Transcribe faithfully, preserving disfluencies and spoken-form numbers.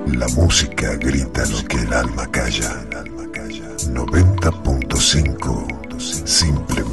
La música grita lo que el alma calla. noventa punto cinco. Simple